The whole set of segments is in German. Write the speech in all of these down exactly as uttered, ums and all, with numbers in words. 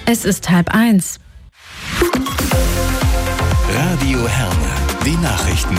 Es ist halb eins. Radio Herne, die Nachrichten.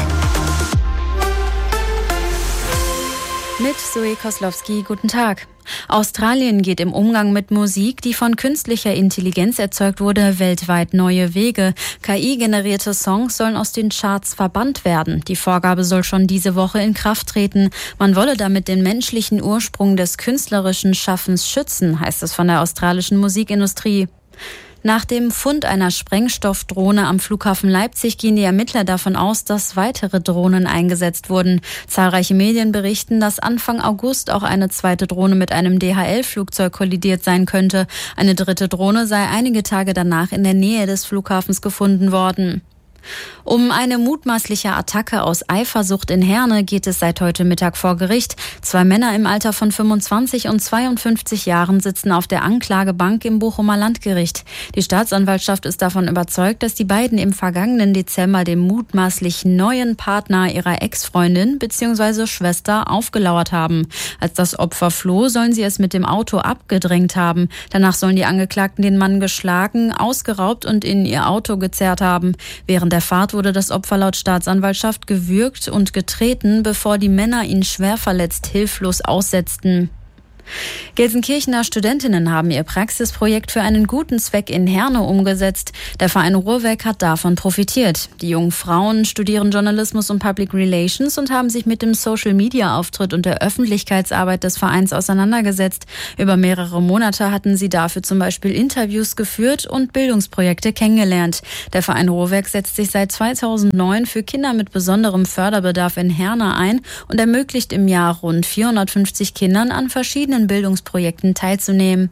Mit Zoe Koslowski, guten Tag. Australien geht im Umgang mit Musik, die von künstlicher Intelligenz erzeugt wurde, weltweit neue Wege. K I-generierte Songs sollen aus den Charts verbannt werden. Die Vorgabe soll schon diese Woche in Kraft treten. Man wolle damit den menschlichen Ursprung des künstlerischen Schaffens schützen, heißt es von der australischen Musikindustrie. Nach dem Fund einer Sprengstoffdrohne am Flughafen Leipzig gehen die Ermittler davon aus, dass weitere Drohnen eingesetzt wurden. Zahlreiche Medien berichten, dass Anfang August auch eine zweite Drohne mit einem D H L-Flugzeug kollidiert sein könnte. Eine dritte Drohne sei einige Tage danach in der Nähe des Flughafens gefunden worden. Um eine mutmaßliche Attacke aus Eifersucht in Herne geht es seit heute Mittag vor Gericht. Zwei Männer im Alter von fünfundzwanzig und zweiundfünfzig Jahren sitzen auf der Anklagebank im Bochumer Landgericht. Die Staatsanwaltschaft ist davon überzeugt, dass die beiden im vergangenen Dezember dem mutmaßlich neuen Partner ihrer Ex-Freundin bzw. Schwester aufgelauert haben. Als das Opfer floh, sollen sie es mit dem Auto abgedrängt haben. Danach sollen die Angeklagten den Mann geschlagen, ausgeraubt und in ihr Auto gezerrt haben. Während der Fahrt wurde das Opfer laut Staatsanwaltschaft gewürgt und getreten, bevor die Männer ihn schwer verletzt hilflos aussetzten. Gelsenkirchener Studentinnen haben ihr Praxisprojekt für einen guten Zweck in Herne umgesetzt. Der Verein Ruhrweg hat davon profitiert. Die jungen Frauen studieren Journalismus und Public Relations und haben sich mit dem Social-Media-Auftritt und der Öffentlichkeitsarbeit des Vereins auseinandergesetzt. Über mehrere Monate hatten sie dafür zum Beispiel Interviews geführt und Bildungsprojekte kennengelernt. Der Verein Ruhrweg setzt sich seit zweitausendneun für Kinder mit besonderem Förderbedarf in Herne ein und ermöglicht im Jahr rund vierhundertfünfzig Kindern an verschiedenen Bildungsprojekten teilzunehmen.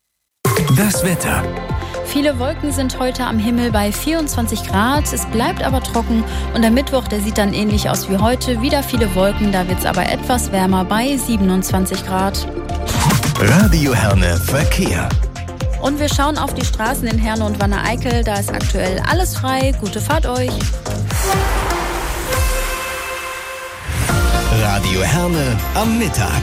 Das Wetter. Viele Wolken sind heute am Himmel bei vierundzwanzig Grad. Es bleibt aber trocken und der Mittwoch, der sieht dann ähnlich aus wie heute. Wieder viele Wolken, da wird es aber etwas wärmer bei siebenundzwanzig Grad. Radio Herne Verkehr. Und wir schauen auf die Straßen in Herne und Wanne-Eickel. Da ist aktuell alles frei. Gute Fahrt euch. Radio Herne am Mittag.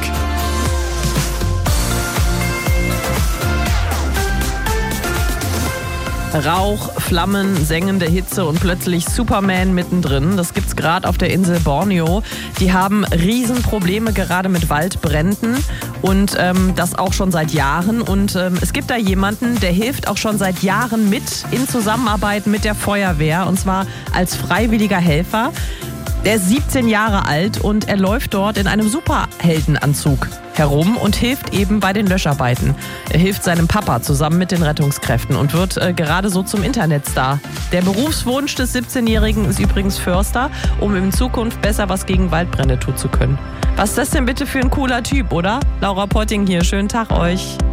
Rauch, Flammen, sengende Hitze und plötzlich Superman mittendrin. Das gibt's gerade auf der Insel Borneo. Die haben Riesenprobleme gerade mit Waldbränden und ähm, das auch schon seit Jahren. Und ähm, es gibt da jemanden, der hilft auch schon seit Jahren mit in Zusammenarbeit mit der Feuerwehr und zwar als freiwilliger Helfer. Der ist siebzehn Jahre alt und er läuft dort in einem Superheldenanzug herum und hilft eben bei den Löscharbeiten. Er hilft seinem Papa zusammen mit den Rettungskräften und wird äh, gerade so zum Internetstar. Der Berufswunsch des siebzehnjährigen ist übrigens Förster, um in Zukunft besser was gegen Waldbrände tun zu können. Was ist das denn bitte für ein cooler Typ, oder? Laura Potting hier, schönen Tag euch.